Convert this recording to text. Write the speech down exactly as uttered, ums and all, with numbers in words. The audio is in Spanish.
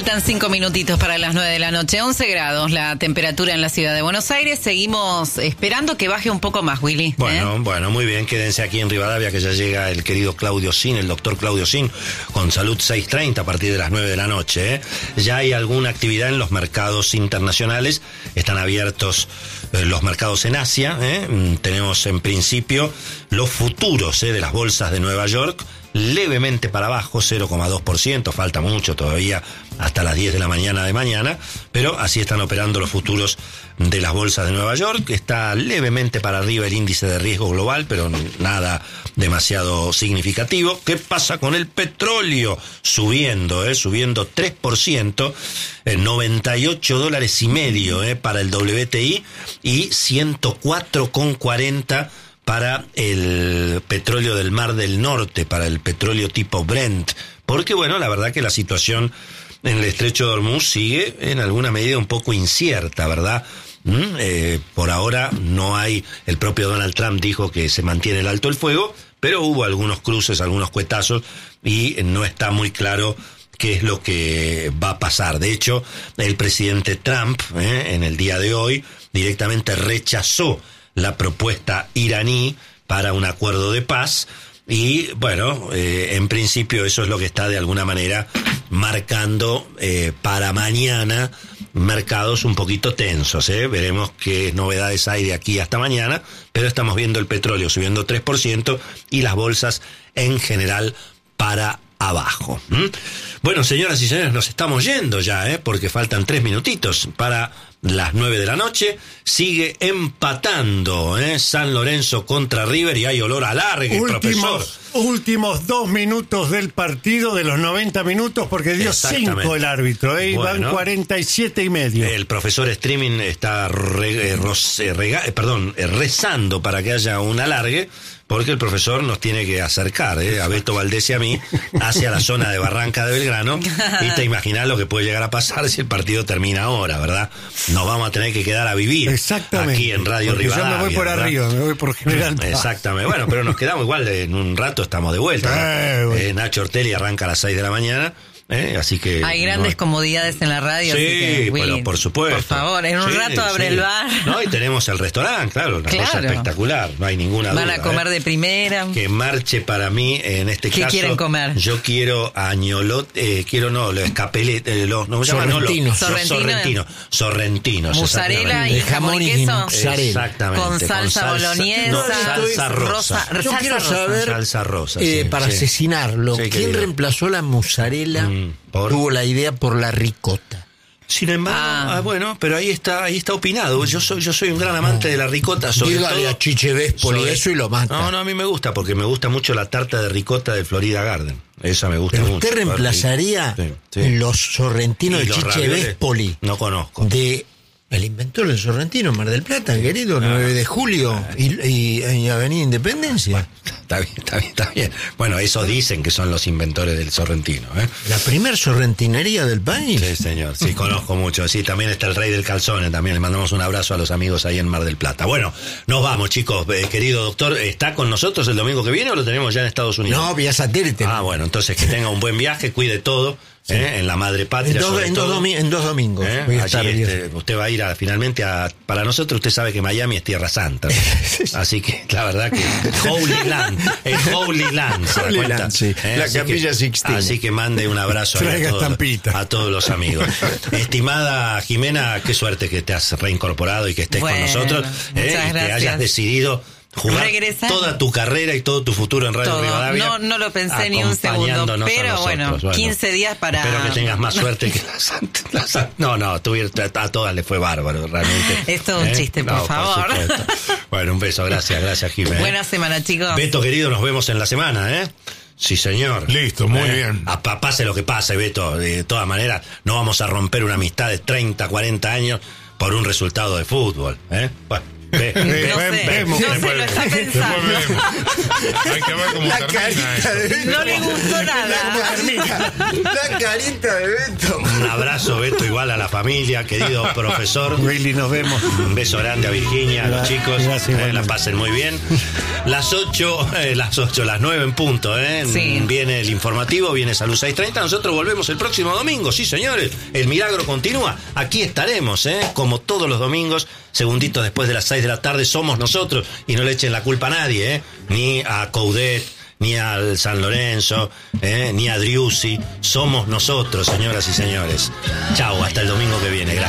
Faltan cinco minutitos para las nueve de la noche, once grados la temperatura en la ciudad de Buenos Aires. Seguimos esperando que baje un poco más, Willy. Bueno, ¿eh? bueno, muy bien, quédense aquí en Rivadavia, que ya llega el querido Claudio Sin, el doctor Claudio Sin, con Salud seiscientos treinta a partir de las nueve de la noche. ¿eh? Ya hay alguna actividad en los mercados internacionales, están abiertos eh, los mercados en Asia. ¿eh? Tenemos en principio los futuros ¿eh? de las bolsas de Nueva York, levemente para abajo, cero coma dos por ciento, falta mucho todavía hasta las diez de la mañana de mañana, pero así están operando los futuros de las bolsas de Nueva York. Está levemente para arriba el índice de riesgo global, pero nada demasiado significativo. ¿Qué pasa con el petróleo? Subiendo, eh, subiendo tres por ciento, eh, noventa y ocho dólares y medio eh, para el W T I y ciento cuatro con cuarenta para el petróleo del Mar del Norte, para el petróleo tipo Brent, porque bueno, la verdad que la situación en el estrecho de Hormuz sigue en alguna medida un poco incierta, ¿verdad? ¿Mm? Eh, por ahora no hay, el propio Donald Trump dijo que se mantiene el alto el fuego, pero hubo algunos cruces, algunos cuetazos y no está muy claro qué es lo que va a pasar. De hecho, el presidente Trump, eh, en el día de hoy, directamente rechazó la propuesta iraní para un acuerdo de paz y bueno, eh, en principio eso es lo que está de alguna manera marcando eh, para mañana mercados un poquito tensos. ¿eh? Veremos qué novedades hay de aquí hasta mañana, pero estamos viendo el petróleo subiendo tres por ciento y las bolsas en general para abajo. ¿Mm? Bueno, señoras y señores, nos estamos yendo ya, ¿eh? porque faltan tres minutitos para las nueve de la noche. Sigue empatando ¿eh? San Lorenzo contra River y hay olor a alargue, últimos, profesor. Últimos dos minutos del partido de los noventa minutos, porque dio cinco el árbitro, ¿eh? Bueno, van cuarenta y siete y medio. El profesor Streaming está re, eh, ros, eh, rega, eh, perdón, eh, rezando para que haya un alargue, porque el profesor nos tiene que acercar, ¿eh? a Beto Valdés y a mí, hacia la zona de Barranca de Belgrano, y te imaginas lo que puede llegar a pasar si el partido termina ahora, ¿verdad? Nos vamos a tener que quedar a vivir Exactamente, aquí en Radio porque Rivadavia. yo me voy por ¿verdad? arriba, me voy por General Paz. Exactamente, bueno, pero nos quedamos igual, en un rato estamos de vuelta. Eh, bueno. eh, Nacho Ortelli arranca a las seis de la mañana. ¿Eh? Así que hay grandes no, comodidades en la radio. Sí, así que, Willy, pero por supuesto. Por favor, en un sí, rato abre sí. el bar. No, y tenemos el restaurante, claro, una Claro. cosa espectacular, no hay ninguna Van duda. a comer ¿eh? de primera. Que marche para mí, en este ¿Qué caso. quieren comer? Yo quiero añolote, eh, quiero no, los capeletes, eh, los, no, Sorrentinos. no, los, los sorrentinos. Sorrentinos. Mozzarella y De jamón y jamón y queso. mozzarella. Exactamente. Con salsa boloñesa. No, salsa rosa. rosa. Yo salsa quiero rosa. saber, Salsa rosa, eh, sí, para sí. asesinarlo, Sí, ¿quién querido. reemplazó la mozzarella? Mm, ¿por? Tuvo la idea por la ricota. Sin embargo, Ah. ah, bueno, pero ahí está, ahí está opinado. Yo soy, yo soy un gran amante de la ricota, sobre Dígale todo. a Chiche Véspoli sobre- eso y lo mata. No, no, a mí me gusta, porque me gusta mucho la tarta de ricota de Florida Garden. Esa me gusta Pero mucho. usted reemplazaría Sí, sí. los sorrentinos ¿Y de los Chiche ravioles? Véspoli No conozco. de el inventor del sorrentino, Mar del Plata, querido, nueve de julio y, y, y Avenida Independencia. Está bien, está bien, está bien. Bueno, eso dicen que son los inventores del sorrentino, ¿eh? La primer sorrentinería del país. Sí, señor, sí, conozco mucho. Sí, también está el Rey del Calzone, también le mandamos un abrazo a los amigos ahí en Mar del Plata. Bueno, nos vamos, chicos. Eh, querido doctor, ¿está con nosotros el domingo que viene o lo tenemos ya en Estados Unidos? No, vía satélite. Ah, bueno, entonces que tenga un buen viaje, cuide todo, sí. ¿eh? En la madre patria. en, dos, sobre en, dos todo. domi- en dos domingos. ¿Eh? Voy a Allí, estar bien. este, usted va a ir a, finalmente a... Para nosotros usted sabe que Miami es Tierra Santa. Así que la verdad que... Holy Land. Es Holy Land. ¿se da Holy cuenta? Land, sí. ¿Eh? La Así Capilla que, Sixtina. Así que mande un abrazo ahí Traiga a, todos, estampita. a todos los amigos. Estimada Jimena, qué suerte que te has reincorporado y que estés Bueno, con nosotros. ¿eh? muchas Y que gracias. hayas decidido... jugar Regresar. toda tu carrera y todo tu futuro en Radio Todo. Rivadavia. No, no lo pensé ni un segundo, acompañándonos a pero nosotros. bueno, quince días para... Espero que tengas más suerte que las, las- No, no, tuvieron, a todas les fue bárbaro, realmente. Es todo un chiste, por No, favor. supuesto. Bueno, un beso, gracias, gracias, Jiménez. Buena semana, chicos. Beto, querido, nos vemos en la semana, ¿eh? Sí, señor. Listo, muy ¿Eh? bien. A, pa- pase lo que pase, Beto. De todas maneras, no vamos a romper una amistad de treinta, cuarenta años por un resultado de fútbol, ¿eh? Bueno. Ve, ve, No ve, sé, ve, vemos. no sé, Después lo está vemos. pensando. Después vemos. Hay que ver cómo La termina carita de esto. Beto. No le gustó nada. La carita de Beto. Un abrazo, Beto, igual a la familia, querido profesor. Willy, nos vemos. Un beso grande a Virginia, a los chicos. Gracias, eh, igualmente. la pasen muy bien. Las ocho, eh, las ocho, las nueve en punto, ¿eh? Sí. Viene el informativo, viene Salud seiscientos treinta. Nosotros volvemos el próximo domingo, sí, señores. El milagro continúa. Aquí estaremos, ¿eh? Como todos los domingos, segunditos después de las seis de la tarde, somos nosotros. Y no le echen la culpa a nadie, ¿eh? Ni a Coudet, ni al San Lorenzo, ¿eh? Ni a Driussi. Somos nosotros, señoras y señores. Chau, hasta el domingo que viene. Gracias.